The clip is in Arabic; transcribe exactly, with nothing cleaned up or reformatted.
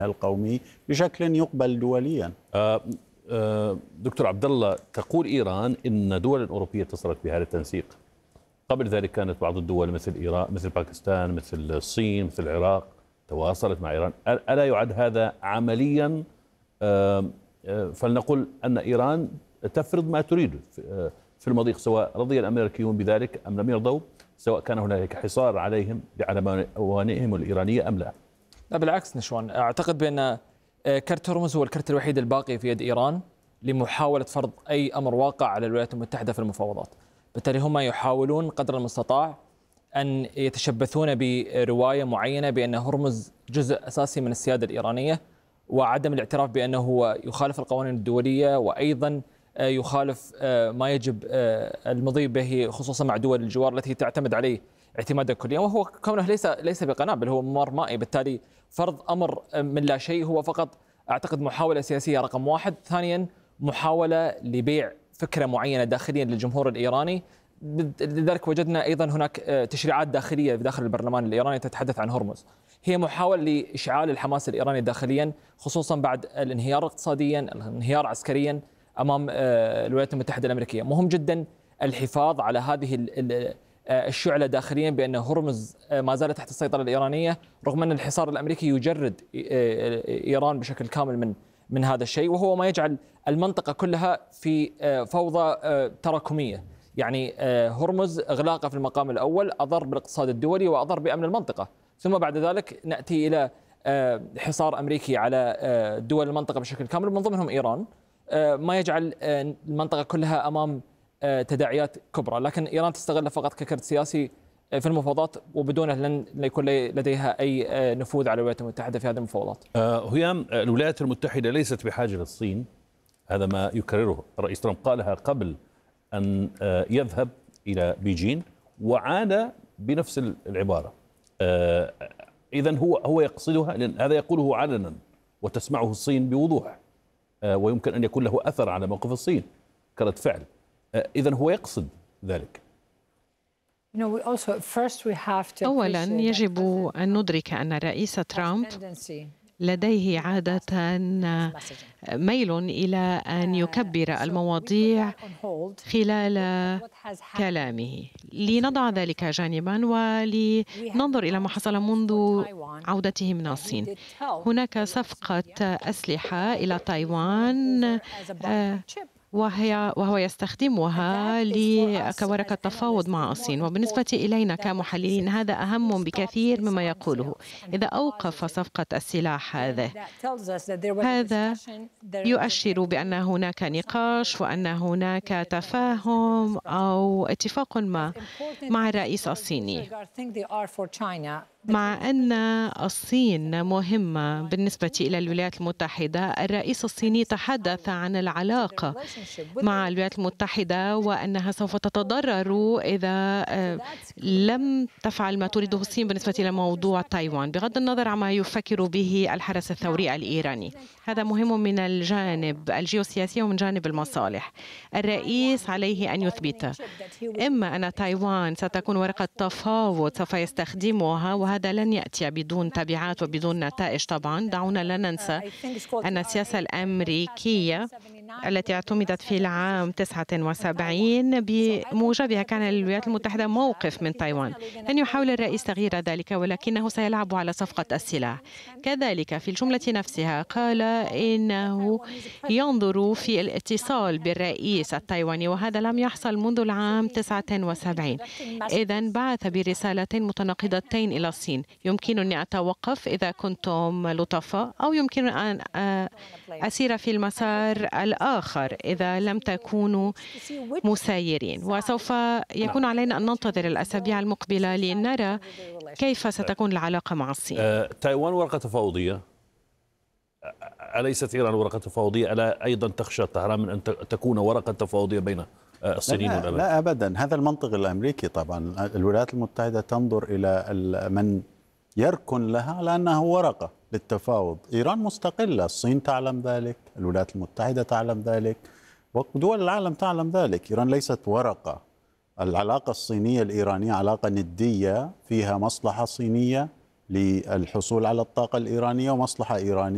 القومي بشكل يقبل دوليا. آه آه دكتور عبد الله، تقول إيران إن دول أوروبية اتصلت بهذا التنسيق. قبل ذلك كانت بعض الدول مثل إيران، مثل باكستان، مثل الصين، مثل العراق تواصلت مع إيران. ألا يعد هذا عمليا؟ آه آه فلنقل أن إيران تفرض ما تريد في المضيق، سواء رضي الأمريكيون بذلك أم لم يرضوا، سواء كان هناك حصار عليهم على موانئهم الإيرانية أم لا. لا بالعكس نشوان، أعتقد بأن كرت هرمز هو الكرت الوحيد الباقي في يد إيران لمحاولة فرض أي أمر واقع على الولايات المتحدة في المفاوضات. بالتالي هم يحاولون قدر المستطاع أن يتشبثون برواية معينة بأن هرمز جزء أساسي من السيادة الإيرانية، وعدم الاعتراف بأنه هو يخالف القوانين الدولية، وأيضا يخالف ما يجب المضي به خصوصا مع دول الجوار التي تعتمد عليه اعتمادا كليا، وهو كونه ليس ليس بقنابل، هو ممر مائي. بالتالي فرض امر من لا شيء هو فقط اعتقد محاوله سياسيه رقم واحد. ثانيا محاوله لبيع فكره معينه داخليا للجمهور الايراني. لذلك وجدنا ايضا هناك تشريعات داخليه داخل البرلمان الايراني تتحدث عن هرمز. هي محاوله لاشعال الحماس الايراني داخليا، خصوصا بعد الانهيار اقتصاديا، الانهيار عسكريا امام الولايات المتحده الامريكيه. مهم جدا الحفاظ على هذه الشعله داخليا بان هرمز ما زال تحت السيطره الايرانيه، رغم ان الحصار الامريكي يجرد ايران بشكل كامل من من هذا الشيء، وهو ما يجعل المنطقه كلها في فوضى تراكميه. يعني هرمز اغلاقه في المقام الاول اضر بالاقتصاد الدولي واضر بامن المنطقه، ثم بعد ذلك ناتي الى حصار امريكي على دول المنطقه بشكل كامل من ضمنهم ايران، ما يجعل المنطقة كلها أمام تداعيات كبرى. لكن إيران تستغل فقط ككرت سياسي في المفاوضات، وبدونه لن يكون لديها أي نفوذ على الولايات المتحدة في هذه المفاوضات. هيام، الولايات المتحدة ليست بحاجة للصين، هذا ما يكرره الرئيس ترامب، قالها قبل أن يذهب إلى بيجين وعاد بنفس العبارة. إذن هو هو يقصدها، لأن هذا يقوله علنا وتسمعه الصين بوضوح، ويمكن أن يكون له أثر على موقف الصين كرد فعل. إذن هو يقصد ذلك. أولا يجب أن ندرك أن الرئيس ترامب لديه عادة ميل إلى أن يكبر المواضيع خلال كلامه. لنضع ذلك جانبا ولننظر إلى ما حصل منذ عودته من الصين. هناك صفقة أسلحة إلى تايوان وهي وهو يستخدمها كورقة تفاوض مع الصين، وبالنسبة إلينا كمحللين هذا أهم بكثير مما يقوله. إذا أوقف صفقة السلاح هذا هذا يؤشر بأن هناك نقاش وأن هناك تفاهم أو اتفاق ما مع الرئيس الصيني. مع أن الصين مهمة بالنسبة إلى الولايات المتحدة، الرئيس الصيني تحدث عن العلاقة مع الولايات المتحدة وأنها سوف تتضرر إذا لم تفعل ما تريده الصين بالنسبة إلى موضوع تايوان، بغض النظر عما يفكر به الحرس الثوري الإيراني. هذا مهم من الجانب الجيوسياسي ومن جانب المصالح. الرئيس عليه أن يثبت إما أن تايوان ستكون ورقة تفاوض سوف يستخدمها، وهذا لن يأتي بدون تبعات وبدون نتائج. طبعا دعونا لا ننسى أن السياسة الأمريكية التي اعتمدت في العام تسعة وسبعين بموجبها كان للولايات المتحدة موقف من تايوان. لن يحاول الرئيس تغيير ذلك، ولكنه سيلعب على صفقة السلاح. كذلك في الجملة نفسها قال إنه ينظر في الاتصال بالرئيس التايواني، وهذا لم يحصل منذ العام تسعة وسبعين. إذن بعث برسالتين متناقضتين إلى الصين: يمكنني أتوقف إذا كنتم لطفاء، أو يمكن أن أسير في المسار الآخر إذا لم تكونوا مسايرين. وسوف يكون علينا أن ننتظر الأسابيع المقبلة لنرى كيف ستكون العلاقة مع الصين. أه، تايوان ورقة تفاوضية، أليست إيران ورقة تفاوضية؟ ألا أيضا تخشى طهران من أن تكون ورقة تفاوضية بين الصينيين والأمريكيين؟ لا أبدا، هذا المنطق الأمريكي. طبعا الولايات المتحدة تنظر إلى من يركن لها على أنه ورقة للتفاوض. إيران مستقلة، الصين تعلم ذلك، الولايات المتحدة تعلم ذلك، ودول العالم تعلم ذلك. إيران ليست ورقة. العلاقة الصينية الإيرانية علاقة ندية فيها مصلحة صينية للحصول على الطاقة الإيرانية ومصلحة إيرانية